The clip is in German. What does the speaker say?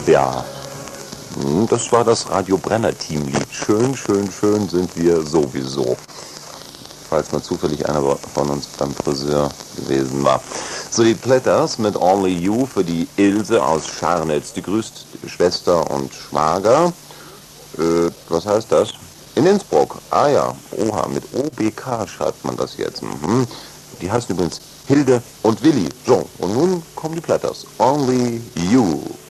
Ja, das war das Radio Brenner Teamlied. Schön, schön, schön sind wir sowieso. Falls mal zufällig einer von uns beim Friseur gewesen war. So, die Platters mit Only You für die Ilse aus Scharnitz. Die grüßt Schwester und Schwager. Was heißt das? In Innsbruck. Ah ja, oha, mit OBK schreibt man das jetzt. Die heißen übrigens Hilde und Willi. So, und nun kommen die Platters. Only You.